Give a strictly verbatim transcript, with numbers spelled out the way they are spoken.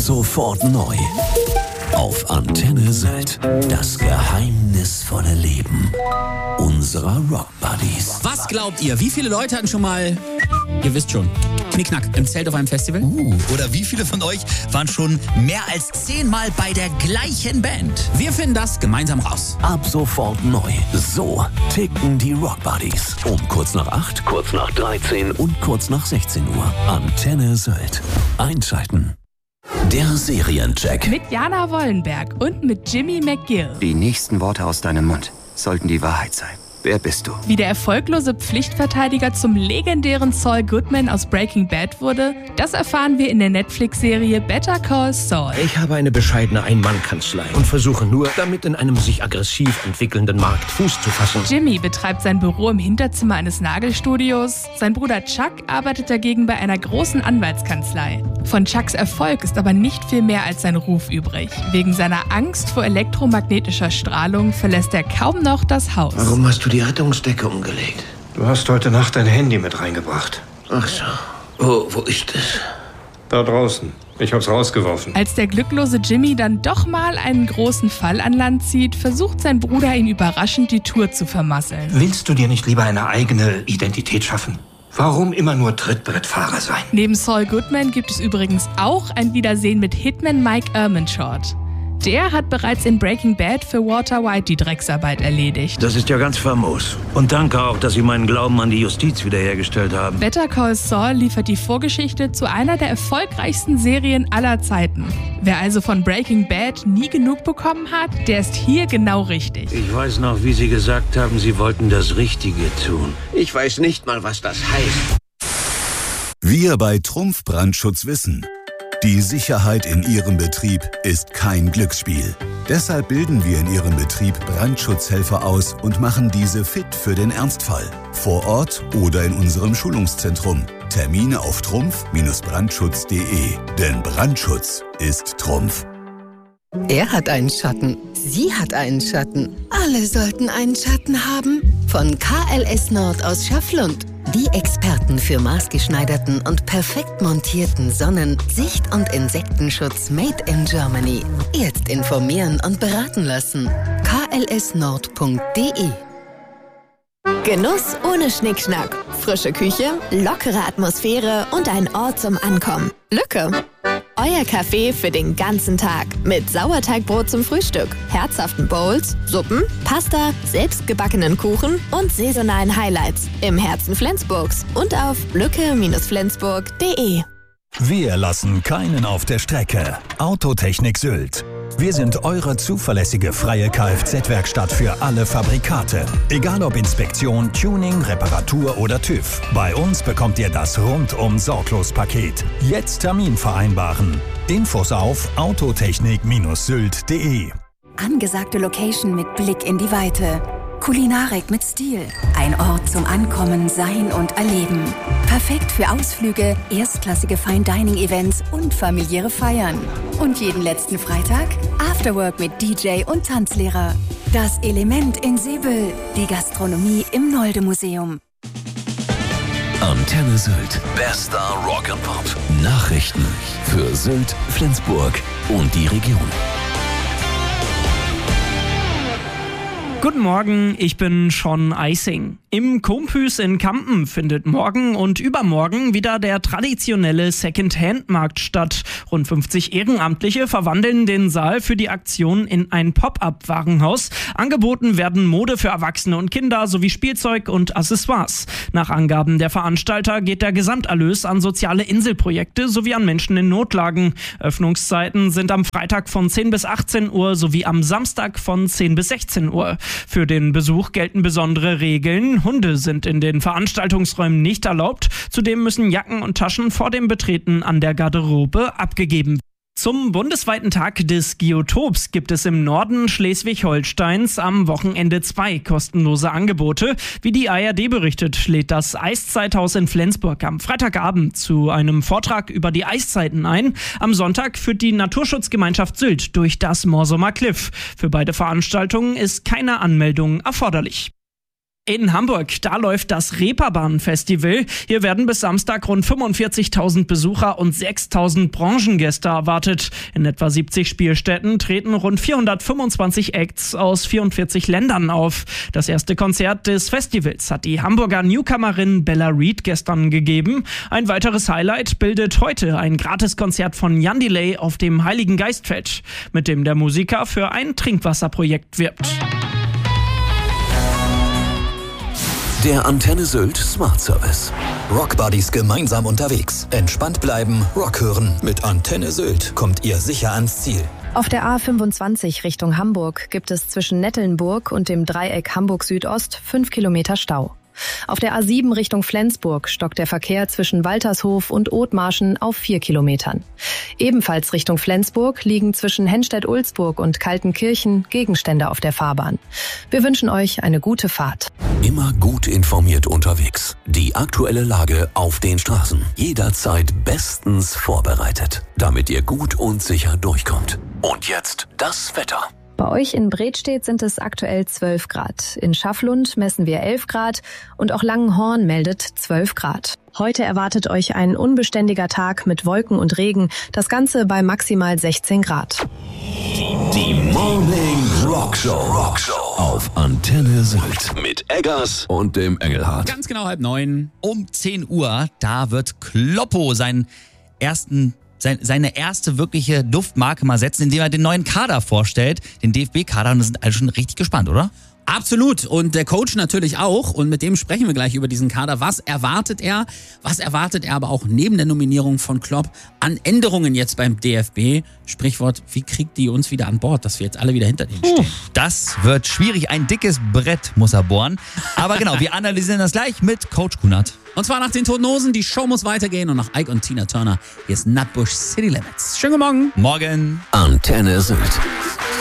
sofort neu. Auf Antenne Sylt. Das geheimnisvolle Leben unserer Rock Buddies. Was glaubt ihr, wie viele Leute hatten schon mal, ihr wisst schon, Knickknack im Zelt auf einem Festival? Uh, oder wie viele von euch waren schon mehr als zehnmal bei der gleichen Band? Wir finden das gemeinsam raus. Ab sofort neu. So ticken die Rock Buddies. Um kurz nach acht, kurz nach dreizehn und kurz nach sechzehn Uhr. Antenne Sylt. Einschalten. Der Seriencheck. Mit Jana Wollenberg und mit Jimmy McGill. Die nächsten Worte aus deinem Mund sollten die Wahrheit sein. Wer bist du? Wie der erfolglose Pflichtverteidiger zum legendären Saul Goodman aus Breaking Bad wurde, das erfahren wir in der Netflix-Serie Better Call Saul. Ich habe eine bescheidene Ein-Mann-Kanzlei und versuche nur, damit in einem sich aggressiv entwickelnden Markt Fuß zu fassen. Jimmy betreibt sein Büro im Hinterzimmer eines Nagelstudios. Sein Bruder Chuck arbeitet dagegen bei einer großen Anwaltskanzlei. Von Chucks Erfolg ist aber nicht viel mehr als sein Ruf übrig. Wegen seiner Angst vor elektromagnetischer Strahlung verlässt er kaum noch das Haus. Warum hast du die Rettungsdecke umgelegt? Du hast heute Nacht dein Handy mit reingebracht. Ach so. Wo, wo ist es? Da draußen. Ich hab's rausgeworfen. Als der glücklose Jimmy dann doch mal einen großen Fall an Land zieht, versucht sein Bruder ihn überraschend die Tour zu vermasseln. Willst du dir nicht lieber eine eigene Identität schaffen? Warum immer nur Trittbrettfahrer sein? Neben Saul Goodman gibt es übrigens auch ein Wiedersehen mit Hitman Mike Ehrmanshort. Der hat bereits in Breaking Bad für Walter White die Drecksarbeit erledigt. Das ist ja ganz famos. Und danke auch, dass Sie meinen Glauben an die Justiz wiederhergestellt haben. Better Call Saul liefert die Vorgeschichte zu einer der erfolgreichsten Serien aller Zeiten. Wer also von Breaking Bad nie genug bekommen hat, der ist hier genau richtig. Ich weiß noch, wie Sie gesagt haben, Sie wollten das Richtige tun. Ich weiß nicht mal, was das heißt. Wir bei Trumpf Brandschutz wissen: Die Sicherheit in Ihrem Betrieb ist kein Glücksspiel. Deshalb bilden wir in Ihrem Betrieb Brandschutzhelfer aus und machen diese fit für den Ernstfall. Vor Ort oder in unserem Schulungszentrum. Termine auf trumpf Brandschutz punkt de. Denn Brandschutz ist Trumpf. Er hat einen Schatten. Sie hat einen Schatten. Alle sollten einen Schatten haben. Von K L S Nord aus Schafflund. Die Experten für maßgeschneiderten und perfekt montierten Sonnen-, Sicht- und Insektenschutz made in Germany. Jetzt informieren und beraten lassen. k l s nord punkt de. Genuss ohne Schnickschnack. Frische Küche, lockere Atmosphäre und ein Ort zum Ankommen. Lücke. Euer Café für den ganzen Tag. Mit Sauerteigbrot zum Frühstück, herzhaften Bowls, Suppen, Pasta, selbstgebackenen Kuchen und saisonalen Highlights. Im Herzen Flensburgs und auf lücke flensburg punkt de. Wir lassen keinen auf der Strecke. Autotechnik Sylt. Wir sind eure zuverlässige freie Kfz-Werkstatt für alle Fabrikate. Egal ob Inspektion, Tuning, Reparatur oder TÜV. Bei uns bekommt ihr das Rundum-Sorglos-Paket. Jetzt Termin vereinbaren. Infos auf autotechnik Sylt punkt de. Angesagte Location mit Blick in die Weite. Kulinarik mit Stil. Ein Ort zum Ankommen, Sein und Erleben. Perfekt für Ausflüge, erstklassige Fine-Dining-Events und familiäre Feiern. Und jeden letzten Freitag Afterwork mit D J und Tanzlehrer. Das Element in Seebüll. Die Gastronomie im Nolde-Museum. Antenne Sylt. Bester Rock and Pop. Nachrichten für Sylt, Flensburg und die Region. Guten Morgen, ich bin Sean Eising. Im Kompüs in Kampen findet morgen und übermorgen wieder der traditionelle Second-Hand-Markt statt. Rund fünfzig Ehrenamtliche verwandeln den Saal für die Aktion in ein Pop-up-Warenhaus. Angeboten werden Mode für Erwachsene und Kinder sowie Spielzeug und Accessoires. Nach Angaben der Veranstalter geht der Gesamterlös an soziale Inselprojekte sowie an Menschen in Notlagen. Öffnungszeiten sind am Freitag von zehn bis achtzehn Uhr sowie am Samstag von zehn bis sechzehn Uhr. Für den Besuch gelten besondere Regeln. Hunde sind in den Veranstaltungsräumen nicht erlaubt. Zudem müssen Jacken und Taschen vor dem Betreten an der Garderobe abgegeben werden. Zum bundesweiten Tag des Geotops gibt es im Norden Schleswig-Holsteins am Wochenende zwei kostenlose Angebote. Wie die A R D berichtet, lädt das Eiszeithaus in Flensburg am Freitagabend zu einem Vortrag über die Eiszeiten ein. Am Sonntag führt die Naturschutzgemeinschaft Sylt durch das Morsumer Kliff. Für beide Veranstaltungen ist keine Anmeldung erforderlich. In Hamburg, da läuft das Reeperbahn-Festival. Hier werden bis Samstag rund fünfundvierzigtausend Besucher und sechstausend Branchengäste erwartet. In etwa siebzig Spielstätten treten rund vierhundertfünfundzwanzig Acts aus vierundvierzig Ländern auf. Das erste Konzert des Festivals hat die Hamburger Newcomerin Bella Reed gestern gegeben. Ein weiteres Highlight bildet heute ein Gratiskonzert von Jan Delay auf dem Heiligen Geistfeld, mit dem der Musiker für ein Trinkwasserprojekt wirbt. Der Antenne Sylt Smart Service. Rockbuddies gemeinsam unterwegs. Entspannt bleiben, Rock hören. Mit Antenne Sylt kommt ihr sicher ans Ziel. Auf der A fünfundzwanzig Richtung Hamburg gibt es zwischen Nettelnburg und dem Dreieck Hamburg Südost fünf Kilometer Stau. Auf der A sieben Richtung Flensburg stockt der Verkehr zwischen Waltershof und Othmarschen auf vier Kilometern. Ebenfalls Richtung Flensburg liegen zwischen Henstedt-Ulzburg und Kaltenkirchen Gegenstände auf der Fahrbahn. Wir wünschen euch eine gute Fahrt. Immer gut informiert unterwegs. Die aktuelle Lage auf den Straßen. Jederzeit bestens vorbereitet, damit ihr gut und sicher durchkommt. Und jetzt das Wetter. Bei euch in Bredstedt sind es aktuell zwölf Grad. In Schafflund messen wir elf Grad und auch Langenhorn meldet zwölf Grad. Heute erwartet euch ein unbeständiger Tag mit Wolken und Regen. Das Ganze bei maximal sechzehn Grad. Die Morning Rock Show. Rock Show auf Antenne Sylt mit Eggers und dem Engelhardt. Ganz genau halb neun. Um zehn Uhr, da wird Kloppo seinen ersten seine erste wirkliche Duftmarke mal setzen, indem er den neuen Kader vorstellt, den D F B-Kader, und da sind alle schon richtig gespannt, oder? Absolut. Und der Coach natürlich auch. Und mit dem sprechen wir gleich über diesen Kader. Was erwartet er? Was erwartet er aber auch neben der Nominierung von Klopp an Änderungen jetzt beim D F B? Sprichwort, wie kriegt die uns wieder an Bord, dass wir jetzt alle wieder hinter denen stehen? Das wird schwierig. Ein dickes Brett muss er bohren. Aber genau, wir analysieren das gleich mit Coach Kunert. Und zwar nach den Toten Hosen. Die Show muss weitergehen. Und nach Ike und Tina Turner. Hier ist Nutbush City Limits. Schönen guten Morgen. Morgen. Antenne Sylt.